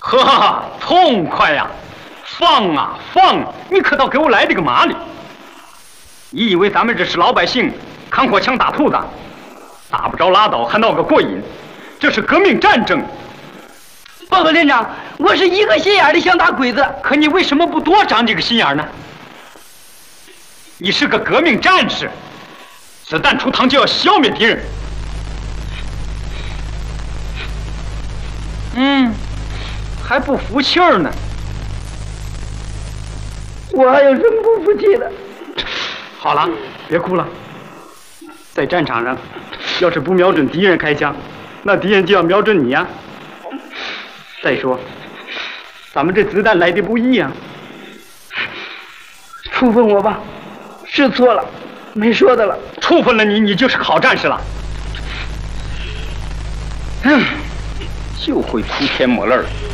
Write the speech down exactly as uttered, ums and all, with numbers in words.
呵，痛快呀！放啊放！你可倒给我来这个麻利！你以为咱们这是老百姓扛火枪打兔子，打不着拉倒，还闹个过瘾？这是革命战争！ 报告连长，我是一个心眼的想打鬼子， 可你为什么不多长几个心眼呢？你是个革命战士，子弹出膛就要消灭敌人。嗯，还不服气儿呢。 我还有什么不服气的？ 好了，别哭了。在战场上，要是不瞄准敌人开枪，那敌人就要瞄准你呀。再说，咱们这子弹来的不易呀。 处分我吧，是错了，没说的了。 处分了你，你就是好战士了。嗯，就会哭天抹泪儿。